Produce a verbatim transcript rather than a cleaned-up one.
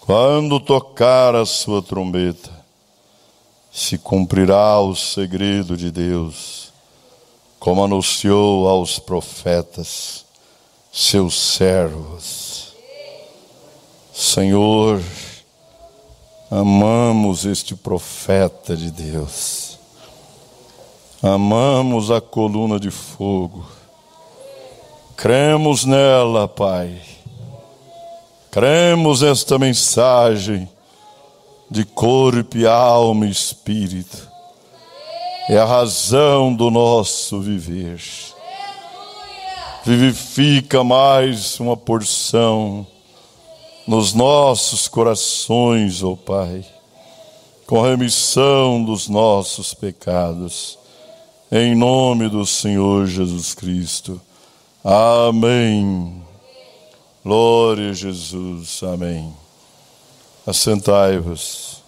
Quando tocar a sua trombeta, se cumprirá o segredo de Deus, como anunciou aos profetas, seus servos. Senhor, amamos este profeta de Deus. Amamos a coluna de fogo. Cremos nela, Pai. Cremos esta mensagem de corpo, alma e espírito. É a razão do nosso viver. Vivifica mais uma porção nos nossos corações, ó Pai, com remissão dos nossos pecados, em nome do Senhor Jesus Cristo. Amém. Glória a Jesus. Amém. Assentai-vos.